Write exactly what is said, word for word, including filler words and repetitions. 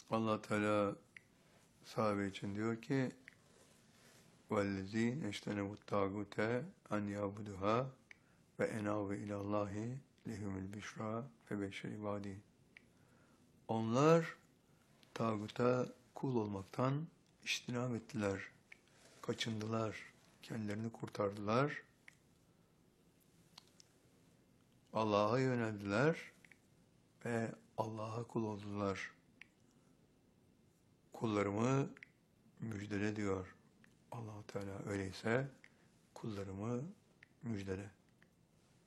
Allah Teala sahabe için diyor ki وَالَّذ۪ينَ اَجْتَنَبُوا الطَّاغُوتَ اَنْ يَعْبُدُهَا وَاَنَابُوا اِلَى اللّٰهِ لَهُمُ الْبِشْرَى فَبَشِّرْ عِبَادِهِ. Onlar tağuta kul olmaktan içtinab ettiler, kaçındılar, kendilerini kurtardılar, Allah'a yöneldiler ve Allah'a kul oldular. Kullarımı müjdele diyor Allah-u Teala. Öyleyse kullarımı müjdele.